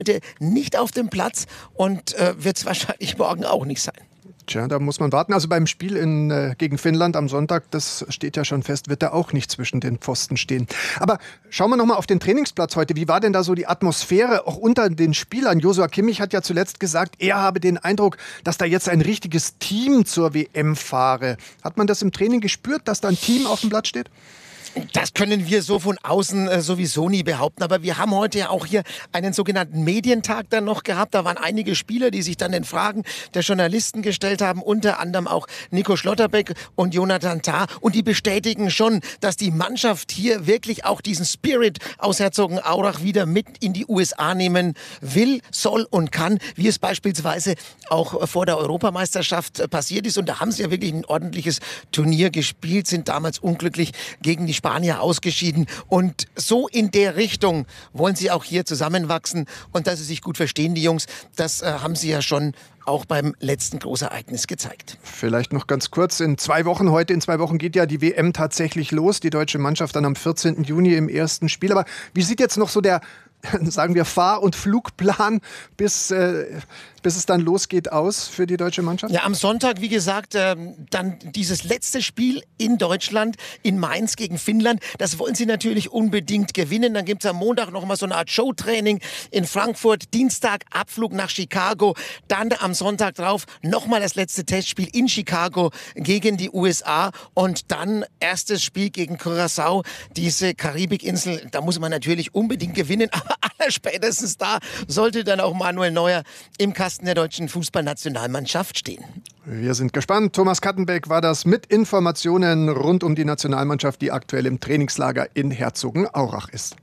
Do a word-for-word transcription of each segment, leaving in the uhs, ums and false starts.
heute nicht auf dem Platz und äh, wird es wahrscheinlich morgen auch nicht sein. Tja, da muss man warten. Also beim Spiel in, äh, gegen Finnland am Sonntag, das steht ja schon fest, wird er auch nicht zwischen den Pfosten stehen. Aber schauen wir nochmal auf den Trainingsplatz heute. Wie war denn da so die Atmosphäre auch unter den Spielern? Joshua Kimmich hat ja zuletzt gesagt, er habe den Eindruck, dass da jetzt ein richtiges Team zur W M fahre. Hat man das im Training gespürt, dass da ein Team auf dem Platz steht? Das können wir so von außen äh, sowieso nie behaupten. Aber wir haben heute ja auch hier einen sogenannten Medientag dann noch gehabt. Da waren einige Spieler, die sich dann den Fragen der Journalisten gestellt haben. Unter anderem auch Nico Schlotterbeck und Jonathan Tah. Und die bestätigen schon, dass die Mannschaft hier wirklich auch diesen Spirit aus Herzogenaurach wieder mit in die U S A nehmen will, soll und kann. Wie es beispielsweise auch vor der Europameisterschaft passiert ist. Und da haben sie ja wirklich ein ordentliches Turnier gespielt, sind damals unglücklich gegen die Spanier ausgeschieden. Und so in der Richtung wollen sie auch hier zusammenwachsen. Und dass sie sich gut verstehen, die Jungs, das äh, haben sie ja schon auch beim letzten Großereignis gezeigt. Vielleicht noch ganz kurz, in zwei Wochen, heute in zwei Wochen geht ja die W M tatsächlich los. Die deutsche Mannschaft dann am vierzehnten Juni im ersten Spiel. Aber wie sieht jetzt noch so der, sagen wir, Fahr- und Flugplan, bis, äh, bis es dann losgeht, aus für die deutsche Mannschaft? Ja, am Sonntag, wie gesagt, ähm, dann dieses letzte Spiel in Deutschland, in Mainz gegen Finnland. Das wollen sie natürlich unbedingt gewinnen. Dann gibt es am Montag noch mal so eine Art Showtraining in Frankfurt. Dienstag Abflug nach Chicago. Dann am Sonntag drauf noch mal das letzte Testspiel in Chicago gegen die U S A. Und dann erstes Spiel gegen Curaçao, diese Karibikinsel. Da muss man natürlich unbedingt gewinnen. Aber allerspätestens da sollte dann auch Manuel Neuer im Kasten der deutschen Fußballnationalmannschaft stehen. Wir sind gespannt. Thomas Kattenbeck war das mit Informationen rund um die Nationalmannschaft, die aktuell im Trainingslager in Herzogenaurach ist.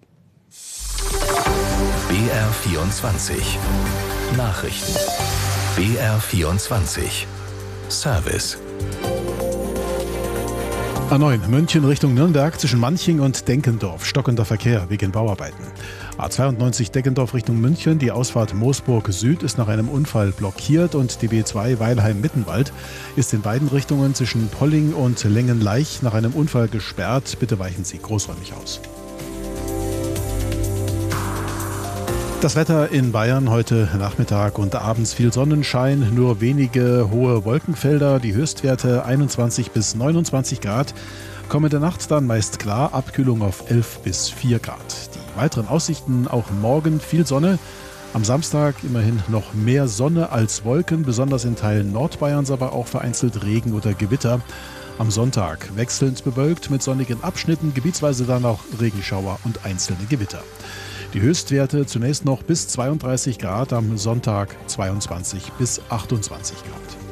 B R vierundzwanzig Nachrichten. B R vierundzwanzig Service. A neun München Richtung Nürnberg zwischen Manching und Denkendorf. Stockender Verkehr wegen Bauarbeiten. A zweiundneunzig Deckendorf Richtung München. Die Ausfahrt Moosburg Süd ist nach einem Unfall blockiert und die B zwei Weilheim-Mittenwald ist in beiden Richtungen zwischen Polling und Lengenleich nach einem Unfall gesperrt. Bitte weichen Sie großräumig aus. Das Wetter in Bayern heute Nachmittag und abends viel Sonnenschein, nur wenige hohe Wolkenfelder, die Höchstwerte einundzwanzig bis neunundzwanzig Grad. Kommende Nacht dann meist klar, Abkühlung auf elf bis vier Grad. Die weiteren Aussichten auch morgen viel Sonne. Am Samstag immerhin noch mehr Sonne als Wolken, besonders in Teilen Nordbayerns, aber auch vereinzelt Regen oder Gewitter. Am Sonntag wechselnd bewölkt mit sonnigen Abschnitten, gebietsweise dann auch Regenschauer und einzelne Gewitter. Die Höchstwerte zunächst noch bis zweiunddreißig Grad, am Sonntag zweiundzwanzig bis achtundzwanzig Grad.